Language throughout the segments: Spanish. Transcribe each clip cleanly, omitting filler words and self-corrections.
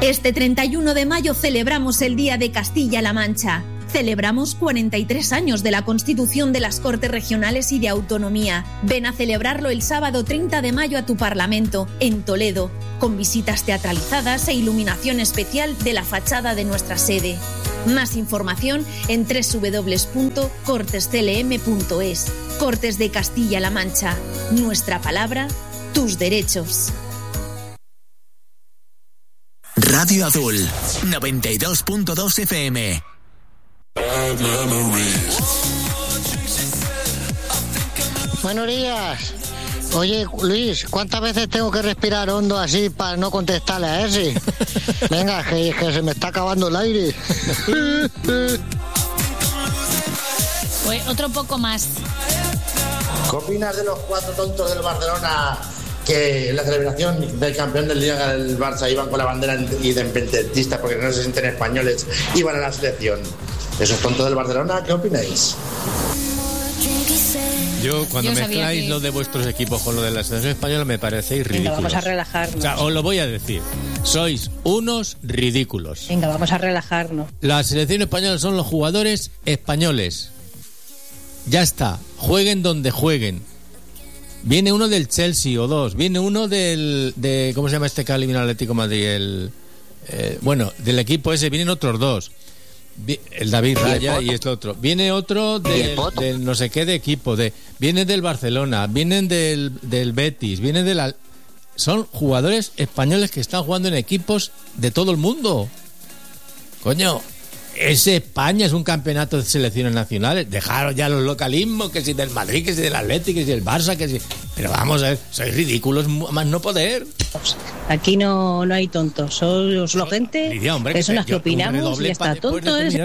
Este 31 de mayo celebramos el Día de Castilla-La Mancha. Celebramos 43 años de la Constitución de las Cortes Regionales y de Autonomía. Ven a celebrarlo el sábado 30 de mayo a tu Parlamento, en Toledo, con visitas teatralizadas e iluminación especial de la fachada de nuestra sede. Más información en www.cortesclm.es. Cortes de Castilla-La Mancha. Nuestra palabra, tus derechos. Radio Azul, 92.2 FM. Buenos días. Oye, Luis, ¿cuántas veces tengo que respirar hondo así para no contestarle a ese? Venga, que se me está acabando el aire. Pues otro poco más. ¿Qué opinas de los 4 tontos del Barcelona que en la celebración del campeón del Liga del Barça iban con la bandera independentista porque no se sienten españoles, iban a la selección? Esos tontos del Barcelona, ¿qué opináis? Cuando mezcláis lo de vuestros equipos con lo de la selección española me parecéis ridículos. Venga, vamos a relajarnos. O sea, os lo voy a decir. Sois unos ridículos. Venga, vamos a relajarnos. La selección española son los jugadores españoles. Ya está. Jueguen donde jueguen. Viene uno del Chelsea o dos. Viene uno de ¿cómo se llama este que ha eliminado al Atlético de Madrid? Del equipo ese vienen otros dos. El David Raya y este otro. Viene otro del no sé qué de equipo. Viene del Barcelona. Vienen del Betis. Vienen de la... Son jugadores españoles que están jugando en equipos de todo el mundo. Coño, es España, es un campeonato de selecciones nacionales. Dejaros ya los localismos, que si del Madrid, que si del Atlético, que si del Barça, que si... Pero vamos a ver, sois ridículos más no poder. Aquí no hay tontos, somos la gente, Lidia, hombre, que son las que opinamos y ya está. Tonto es...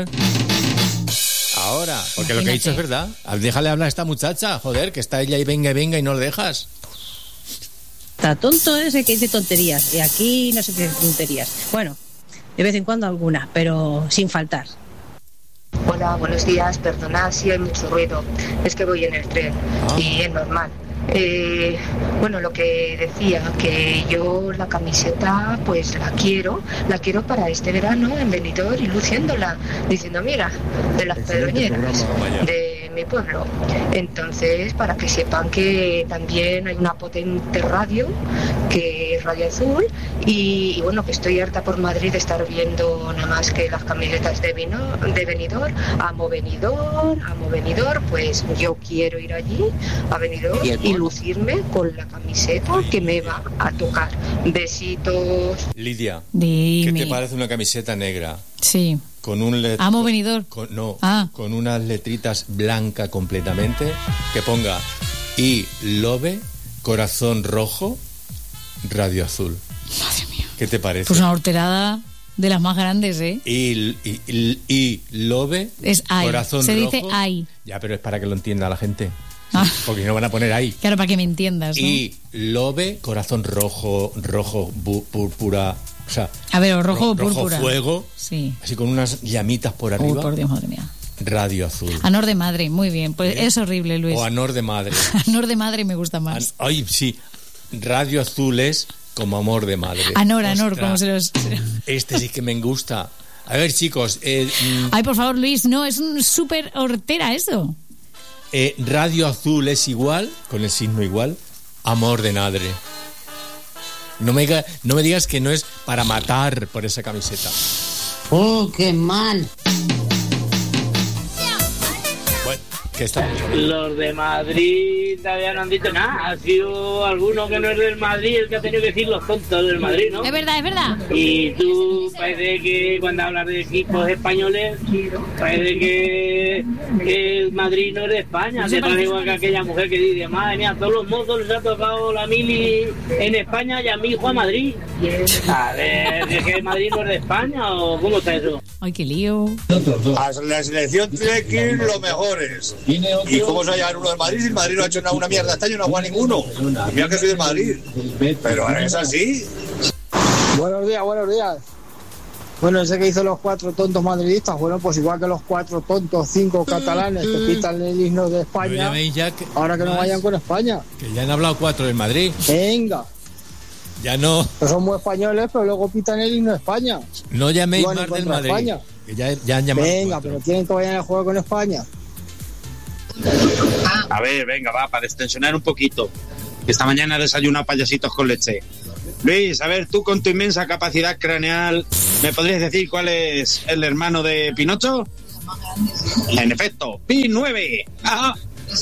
Ahora, porque lo que he dicho es verdad. Déjale hablar a esta muchacha, joder, que está ella y venga y no lo dejas. Está tonto ese que dice tonterías, y aquí no se dice tonterías. Bueno, de vez en cuando algunas, pero sin faltar. Hola, buenos días, perdonad si hay mucho ruido, es que voy en el tren y es normal. Bueno, lo que decía, que yo la camiseta pues la quiero para este verano en Benidorm y luciéndola, diciendo mira, de las pedroñeras de mi pueblo. Entonces, para que sepan que también hay una potente radio, que es Radio Azul, y bueno, que estoy harta por Madrid de estar viendo nada más que las camisetas de Benidorm, amo Benidorm, pues yo quiero ir allí a Benidorm y lucirme con la camiseta que me va a tocar. Besitos. Lidia, dime. ¿Qué te parece una camiseta negra? Sí. Con un amo Benidorm. Con unas letritas blancas completamente, que ponga I Love, corazón rojo, Radio Azul. Madre mía. ¿Qué te parece? Pues una horterada de las más grandes, ¿eh? I Love, es I. corazón se rojo. Dice I. Ya, pero es para que lo entienda la gente. Porque no van a poner ahí. Claro, para que me entiendas, ¿no? Y Love, corazón rojo, púrpura. O sea, a ver, rojo o púrpura. Rojo fuego. Sí. Así con unas llamitas por arriba. Uy, por Dios, madre mía. Radio Azul. Anor de madre, muy bien. Pues es horrible, Luis. O Anor de madre. Anor de madre me gusta más. Ay, sí. Radio Azul es como amor de madre. Anor, como se los... Este sí que me gusta. A ver, chicos. Ay, por favor, Luis, no, es un súper hortera eso. Radio Azul es igual, con el signo igual, amor de madre. No me digas que no es para matar por esa camiseta. ¡Oh, qué mal! Bueno, ¿qué está? Los de Madrid todavía no han dicho nada. Ha sido alguno que no es del Madrid el que ha tenido que decir los tontos del Madrid, ¿no? Es verdad. Y tú parece que cuando hablas de equipos españoles, parece que el Madrid no es de España. Se parece igual que aquella mujer que dice, madre mía, todos los mozos les ha tocado la mili en España y a mi hijo a Madrid. A ver, ¿es que el Madrid no es de España o cómo está eso? Ay, qué lío. A la selección tiene que ir los mejores. ¿Y cómo se va a llevar uno del Madrid si el Madrid no ha hecho una mierda este año, no ha jugado ninguno? Y mira que soy del Madrid. Pero es así. Buenos días. Bueno, ese que hizo los 4 tontos madridistas, bueno, pues igual que los 4 tontos, 5 catalanes que quitan el himno de España, ahora que no vayan con España. Que ya han hablado 4 del Madrid. Venga. Ya no. Pues somos españoles, pero luego pitan el himno de España. No llaméis Van más en del contra de Madrid. España. Que ya han llamado. Venga, 4. pero tienen que vayan a jugar con España. A ver, venga, va, para extensionar un poquito. Esta mañana he desayunado payasitos con leche. Luis, a ver, tú con tu inmensa capacidad craneal, ¿me podrías decir cuál es el hermano de Pinocho? En efecto, Pi 9. ¡Ajá!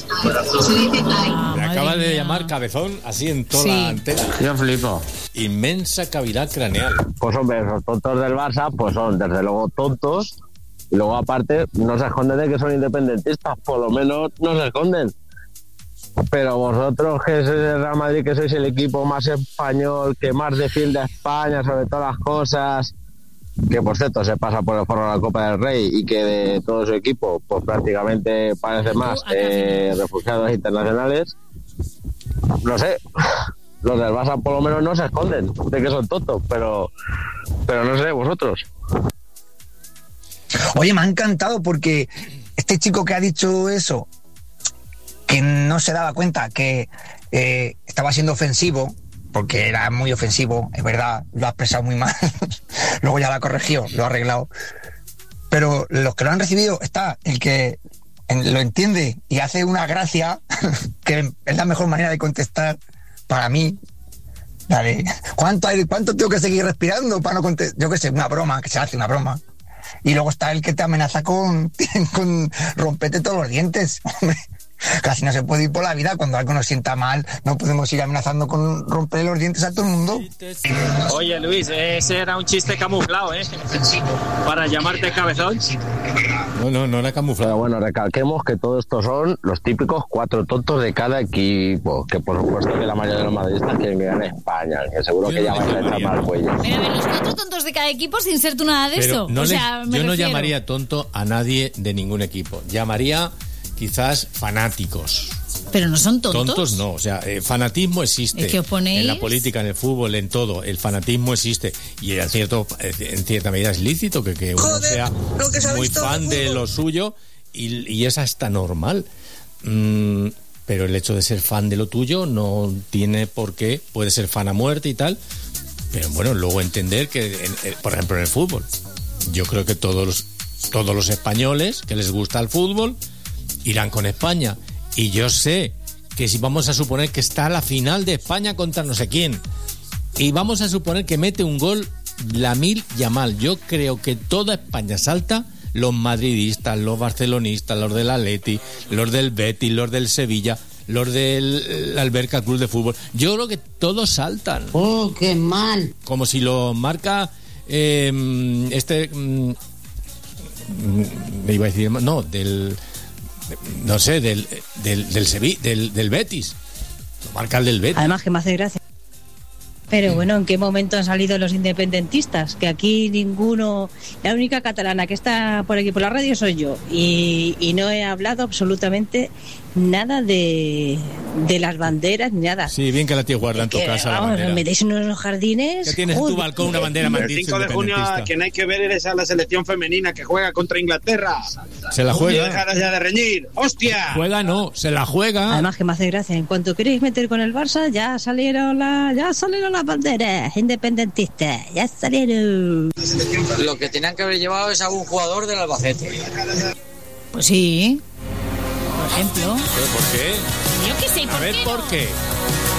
Le acaba de llamar cabezón así en toda la antena. Yo flipo. Inmensa cavidad craneal. Pues hombre, los tontos del Barça pues son desde luego tontos y luego aparte no se esconden de que son independentistas, por lo menos no se esconden. Pero vosotros que sois el Real Madrid, que sois el equipo más español, que más defiende a España sobre todas las cosas, que por cierto se pasa por el forro de la Copa del Rey y que de todo su equipo pues prácticamente parece más refugiados internacionales, no sé, los del Barça por lo menos no se esconden de que son tontos, pero no sé, vosotros. Oye, me ha encantado porque este chico que ha dicho eso, que no se daba cuenta que estaba siendo ofensivo, porque era muy ofensivo, es verdad, lo ha expresado muy mal, luego ya lo ha corregido, lo ha arreglado, pero los que lo han recibido está el que lo entiende y hace una gracia, que es la mejor manera de contestar para mí. Dale, ¿cuánto tengo que seguir respirando para no contestar? Yo qué sé, una broma, que se hace una broma. Y luego está el que te amenaza con romperte todos los dientes, hombre. Casi no se puede ir por la vida cuando algo nos sienta mal. No podemos ir amenazando con romper los dientes a todo el mundo. Oye, Luis, ese era un chiste camuflado, ¿eh? Para llamarte cabezón. No era camuflado. Pero bueno, recalquemos que todo esto son los típicos 4 tontos de cada equipo. Que por supuesto que la mayoría de los madridistas quieren que gane España. Que seguro que ya van a echar mal cuello. Pero a ver, los 4 tontos de cada equipo sin ser tú nada de eso. No yo no refiero. llamaría tonto a nadie de ningún equipo. Llamaría quizás fanáticos. Pero no son tontos. Tontos no, o sea, fanatismo existe. ¿Es que os ponéis? En la política, en el fútbol, en todo. El fanatismo existe. Y en cierta medida es lícito que uno sea muy fan de lo suyo y es hasta normal. Pero el hecho de ser fan de lo tuyo no tiene por qué. Puede ser fan a muerte y tal. Pero bueno, luego entender que, por ejemplo, en el fútbol, yo creo que todos los españoles que les gusta el fútbol irán con España. Y yo sé que si vamos a suponer que está la final de España contra no sé quién, y vamos a suponer que mete un gol Lamine Yamal, yo creo que toda España salta, los madridistas, los barcelonistas, los del Atleti, los del Betis, los del Sevilla, los del Alberca Club de Fútbol. Yo creo que todos saltan. ¡Oh, qué mal! Como si lo marca me iba a decir, no, del Sevilla, del Betis. Lo marca el del Betis. Además que me hace gracia. Pero bueno, ¿en qué momento han salido los independentistas? Que aquí ninguno... La única catalana que está por aquí por la radio soy yo. Y no he hablado absolutamente nada de las banderas ni nada. Sí, bien que la tía guarda en tu casa la bandera. Me metéis en unos jardines. Que tienes en tu balcón una bandera El 5 de junio quien hay que ver es a la selección femenina que juega contra Inglaterra. Se la juega. Y dejar ya de reñir. ¡Hostia! Juega no, se la juega. Además que me hace gracia. En cuanto queréis meter con el Barça, ya salieron las banderas independentistas. Ya salieron. Lo que tenían que haber llevado es a un jugador del Albacete. Pues sí. Por ejemplo. ¿Pero por qué? Yo qué sé, ¿por a ver, qué ¿por no? qué?